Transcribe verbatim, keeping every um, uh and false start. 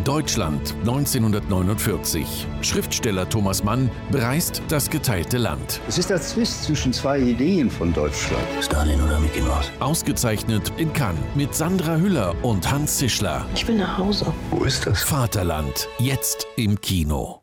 Deutschland neunzehnhundertneunundvierzig. Schriftsteller Thomas Mann bereist das geteilte Land. Es ist der Zwist zwischen zwei Ideen von Deutschland. Stalin oder Mickey Mouse? Ausgezeichnet in Cannes mit Sandra Hüller und Hans Zischler. Ich will nach Hause. Wo ist das? Vaterland, jetzt im Kino.